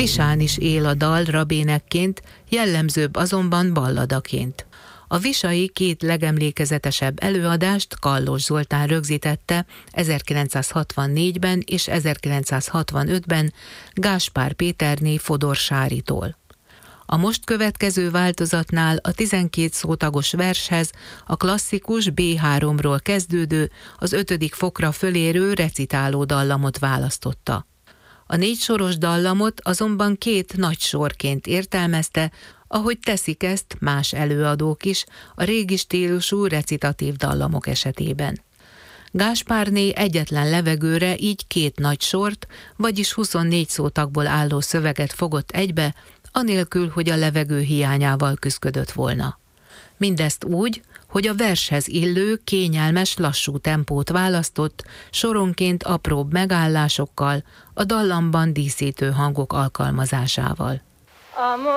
Visán is él a dal rabénekként, jellemzőbb azonban balladaként. A visai két legemlékezetesebb előadást Kallos Zoltán rögzítette 1964-ben és 1965-ben Gáspár Péterné Fodor Sáritól. A most következő változatnál a 12 szótagos vershez a klasszikus B3-ról kezdődő, az 5. fokra fölérő recitáló dallamot választotta. A 4 soros dallamot azonban 2 nagy sorként értelmezte, ahogy teszik ezt más előadók is a régi stílusú recitatív dallamok esetében. Gáspárné egyetlen levegőre így 2 nagy sort, vagyis 24 szótagból álló szöveget fogott egybe, anélkül, hogy a levegő hiányával küszködött volna. Mindezt úgy, hogy a vershez illő, kényelmes, lassú tempót választott, soronként apróbb megállásokkal, a dallamban díszítő hangok alkalmazásával.